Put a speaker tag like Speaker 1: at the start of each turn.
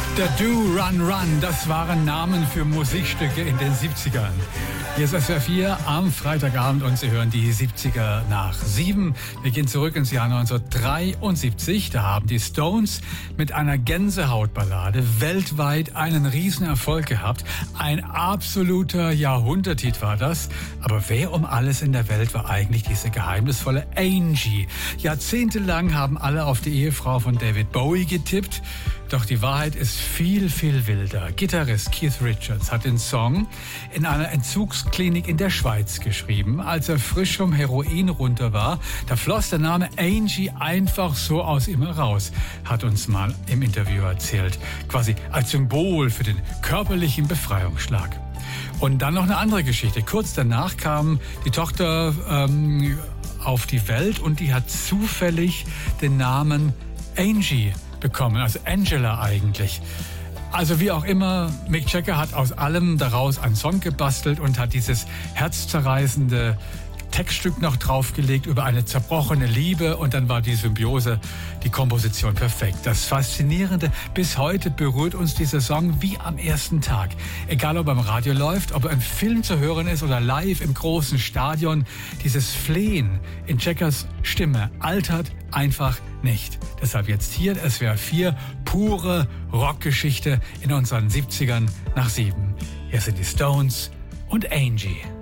Speaker 1: Der Do Run Run, das waren Namen für Musikstücke in den 70ern. Hier ist SWR 4 am Freitagabend und Sie hören die 70er nach 7. Wir gehen zurück ins Jahr 1973. Da haben die Stones mit einer Gänsehautballade weltweit einen Riesenerfolg gehabt. Ein absoluter Jahrhunderthit war das. Aber wer um alles in der Welt war eigentlich diese geheimnisvolle Angie? Jahrzehntelang haben alle auf die Ehefrau von David Bowie getippt. Doch die Wahrheit ist viel, viel wilder. Gitarrist Keith Richards hat den Song in einer Entzugsklinik in der Schweiz geschrieben. Als er frisch vom Heroin runter war, da floss der Name Angie einfach so aus ihm heraus, hat uns mal im Interview erzählt. Quasi als Symbol für den körperlichen Befreiungsschlag. Und dann noch eine andere Geschichte. Kurz danach kam die Tochter auf die Welt und die hat zufällig den Namen Angie bekommen, also Angela eigentlich. Also wie auch immer, Mick Jagger hat aus allem daraus einen Song gebastelt und hat dieses herzzerreißende Textstück noch draufgelegt über eine zerbrochene Liebe und dann war die Symbiose, die Komposition perfekt. Das Faszinierende, bis heute berührt uns dieser Song wie am ersten Tag. Egal ob er im Radio läuft, ob er im Film zu hören ist oder live im großen Stadion, dieses Flehen in Jaggers Stimme altert einfach nicht. Deshalb jetzt hier SWR 4, pure Rockgeschichte in unseren 70ern nach 7. Hier sind die Stones und Angie.